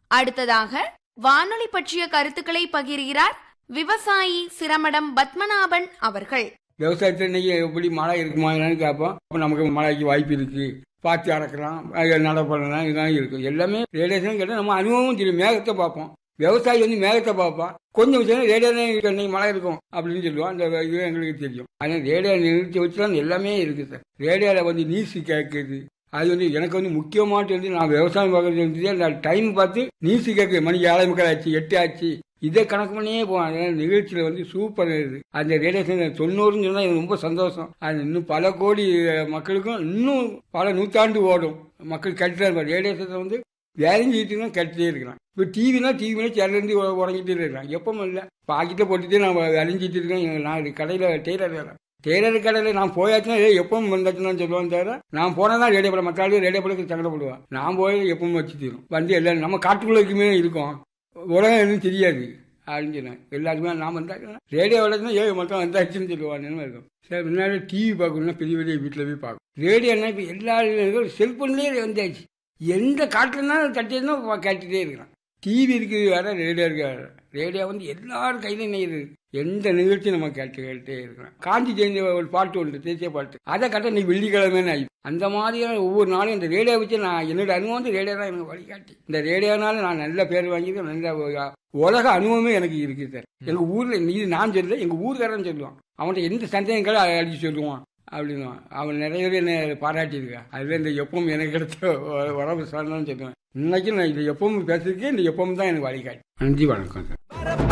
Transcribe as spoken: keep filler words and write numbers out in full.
அடுத்ததாக வானொலி பற்றிய கருத்துக்களை பகிர்கிறார் விவசாயி சிரமடம் பத்மநாபன் அவர்கள். விவசாயத்தில் இன்னைக்கு எப்படி மழை இருக்குமா என்னன்னு கேட்போம். அப்போ நமக்கு மழைக்கு வாய்ப்பு இருக்கு, பாத்தி அறக்கலாம், நடப்படலாம், இதெல்லாம் இருக்கு. எல்லாமே ரேடியேஷன் கேட்டால் நம்ம அனுபவம் தெரியும். மேகத்தை பார்ப்போம், விவசாயி வந்து மேகத்தை பார்ப்பான். கொஞ்சம் விஷயம் ரேடியோ இன்னைக்கு மழை இருக்கும் அப்படின்னு சொல்லுவோம். அந்த இது எங்களுக்கு தெரியும். அதனால ரேடியோ நிறுத்தி வச்சுதான் எல்லாமே இருக்கு சார். ரேடியோல வந்து நியூஸ் கேட்குது, அது வந்து எனக்கு வந்து முக்கியமானது வந்து நான் விவசாயம் பார்க்கறது அந்த டைம் பார்த்து நியூஸ் கேட்குது. மணிக்கு ஏழை மக்கள் ஆச்சு, எட்டு ஆச்சு, இதை கணக்கு பண்ணியே போவோம். அதனால நிகழ்ச்சியில வந்து சூப்பர் இருக்குது. அந்த ரேடியேஷன் தொண்ணூறுன்னு சொன்னா எனக்கு ரொம்ப சந்தோஷம். அது இன்னும் பல கோடி மக்களுக்கும் இன்னும் பல நூற்றாண்டு ஓடும். மக்கள் கட்டுறாரு ரேடியேஷன் வந்து வேலைஞ்சிட்டு தான் கட்டிட்டே இருக்கிறான். இப்போ டிவினா டிவினா சேர்ந்து உடஞ்சிட்டே இருக்கிறான். எப்பவும் இல்லை, பாக்கெட்டை போட்டுட்டு நான் விளைஞ்சிட்டு இருக்கேன். நான் கடையில் டெய்லர் வேலை, டெய்லர் கடையில் நான் போயாச்சுன்னா எப்பவும் வந்தாச்சுன்னு சொல்லுவான்னு தவிர நான் போனால் ரேடியோ படம் மற்ற ரேடியோ படத்துக்கு சங்கடப்படுவேன். நான் போய் எப்பவும் வச்சு தரும் வந்து எல்லாம் நம்ம காட்டுக்குள்ளக்குமே இருக்கோம், உலகம் எதுவும் தெரியாது அப்படின்னு சொன்னேன். எல்லாருக்குமே நான் வந்தாச்சுன்னா ரேடியோ வளர்த்துனா ஏழு மக்கள் வந்தாச்சுன்னு சொல்லுவான்னு இருக்கும். சார் முன்னாடி டிவி பார்க்கணும்னா பெரிய பெரிய வீட்டில் போய் பார்க்கணும். ரேடியோனா இப்போ எல்லா செல்போன்லேயே வந்தாச்சு. எந்த காட்டுலனாலும் தட்டினா கேட்டுட்டே இருக்கிறான். டிவி இருக்குது வேற, ரேடியோ இருக்கு வேற. ரேடியோ வந்து எல்லாரும் கையில நெய்யுது. எந்த நிகழ்ச்சி நம்ம கேட்டு கேட்டே இருக்கிறோம். காந்தி ஜெயந்தி ஒரு பாட்டு உண்டு, தேசிய பாட்டு, அதை கட்ட நீ வெள்ளிக்கிழமைன்னு ஆகி அந்த மாதிரியான ஒவ்வொரு நாளும் இந்த ரேடியோ வச்சு நான் என்னோட அனுபவம் வந்து ரேடியோ தான் எனக்கு வழிகாட்டி. இந்த ரேடியோனால நான் நல்ல பேர் வாங்கிட்டு நல்ல உலக அனுபவமே எனக்கு இருக்கு சார். எங்க ஊர்ல இது நான் சொல்ல, எங்க ஊர்காரன் சொல்லுவான். அவன்கிட்ட எந்த சந்தேகங்களும் அதை அடிச்சு சொல்லுவான் அப்படின்னு. அவன் நிறைய பேர் என்ன பாராட்டியிருக்கேன். அதுல இந்த எப்பவும் எனக்கு கிடைச்ச உறவு சார்ந்தான்னு சொல்லுவேன். இன்னைக்கு நான் இது எப்பவும் பேசிருக்கேன். இந்த எப்பவும் தான் எனக்கு வழிகாட்டி. நன்றி, வணக்கம் சார்.